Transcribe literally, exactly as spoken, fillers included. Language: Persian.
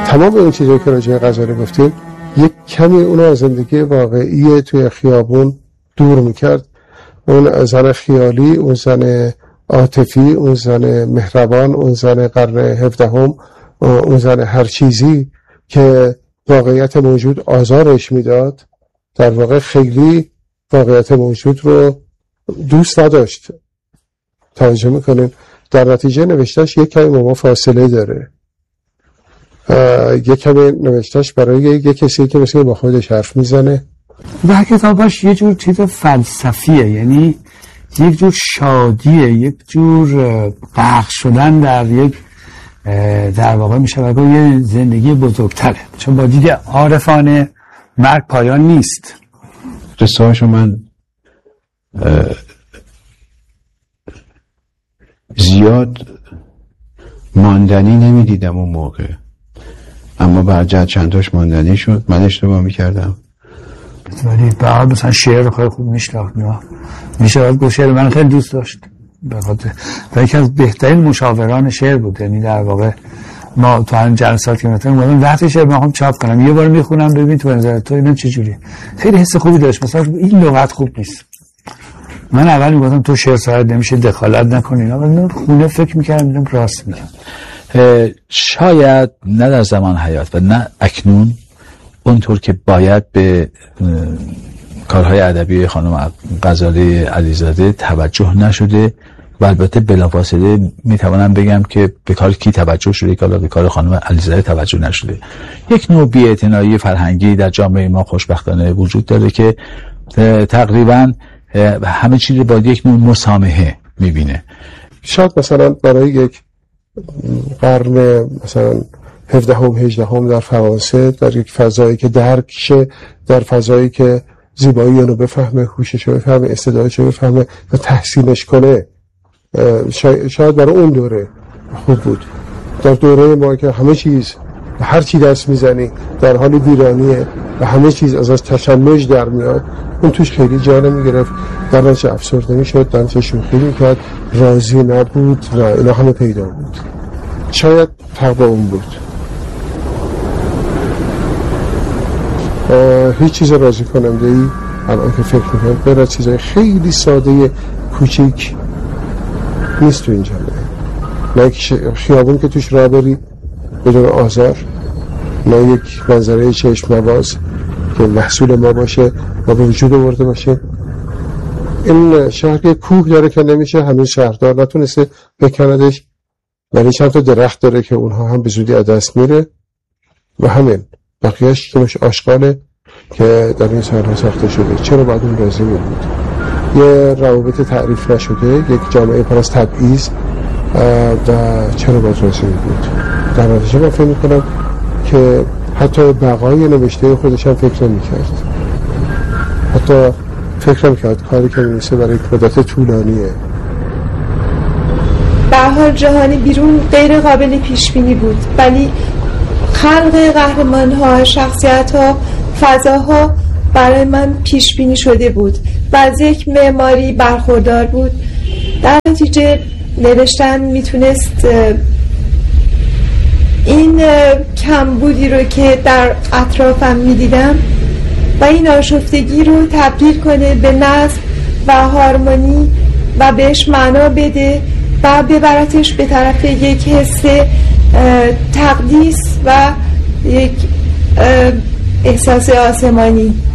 تمام اون چیزایی که راجع به غزاله گفتیم یک کمی اونو از زندگی واقعی توی خیابون دور میکرد. اون زن خیالی، اون زن عاطفی، اون زن مهربان، اون زن قرن هفدهم، اون زن هر چیزی که واقعیت موجود آزارش میداد، در واقع خیلی واقعیت موجود رو دوست نداشت. توجه میکنین؟ در نتیجه نوشتش یک کمی با ما فاصله داره. یک کمی نوشتش برای یک کسی که مثل با خودش حرف میزنه و کتاباش یه جور چیز فلسفیه، یعنی یک جور شادیه، یک جور غرق شدن در یک در واقع میشه بگو یه زندگی بزرگتره، چون با دید عارفانه مرگ پایان نیست. قصه هاشو من زیاد ماندنی نمیدیدم اون موقع، اما بعد چندتاش ماندنی شد. من اشتباه میکردم ولی بعد مثلا شعر خیلی خوب میشناخت، میشه باید شعر من خیلی دوست داشت بخاطر و یکی از بهترین مشاوران شعر بود. یعنی در واقع ما تو همین جلسات که مثلا اومدم وقتی شعر میخوام چاپ کنم یه بار میخونم ببین تو نظر تو اینا چه جوریه، خیلی حس خوبی داشت. مثلا این لغت خوب نیست، من اول میگفتم تو شعر ساعت نمیشه دخالت نکنین، اما خونه فکر میکردم دیدم راست میگم. شاید نه در زمان حیات و نه اکنون اونطور که باید به کارهای ادبی خانم غزاله علیزاده توجه نشده و البته بلافاصله میتوانم بگم که به کار کی توجه شده که به کار خانم علیزاده توجه نشده. یک نوع بی‌اعتنایی فرهنگی در جامعه ما خوشبختانه وجود داره که تقریبا همه چیز با یک نوع مسامحه میبینه. شاید مثلا برای یک قرن مثلا هفدهم هجدهم در فرانسه، در یک فضایی که درک شه، در فضایی که زیبایی رو بفهمه، هوشش رو بفهمه، استعدادش رو بفهمه و تحسینش کنه، شاید برای اون دوره خوب بود. در دوره ما که همه چیز هر چی دست میزنی در حال ویرانیه و همه چیز ازش تشنج در میاد، اون توش خیلی جا نمیگرفت، در نتیجه افسرده میشد، در نتیجه شوخی میکرد، راضی نبود و اینا همه پیدا بود. شاید فرق با اون بود. هیچ چیز راضی کننده ای الان که فکر میکنم غیر از چیزای خیلی ساده کوچیک نیست تو این جامعه. نه یک خیابون که توش راه بری بدون آزار، نه یک منظره چشم نواز که محصول ما باشه و به وجود آورده باشه. این شهر که کوه داره که نمیشه هنوز شهردار نتونسته بکندش، ولی چند تا درخت داره که اونها هم به زودی از دست میره و همین بقیهش که مش آشغاله که در این سالها ساخته شده. چرا باید اون راضی بود؟ یه روابط تعریف نشده، یک جامعه پر از تبعیض و چرا باید راضی بود؟ در نتیجه من فکر میکنم که حتی بقای نوشته خودش هم فکر نمی‌کرد، حتی فکر نمی‌کرد کاری که می‌نویسه برای یک مدت طولانیه. به هر حال جهان بیرون غیر قابل پیش بینی بود، ولی خلق قهرمان‌ها، شخصیت‌ها، فضاها برای من پیش بینی شده بود و از یک معماری برخوردار بود. در نتیجه نوشتن میتونست این کمبودی رو که در اطرافم میدیدم و این آشفتگی رو تبدیل کنه به نظم و هارمونی و بهش معنا بده و ببرتش به طرف یک حس تقدیس و یک احساس آسمانی.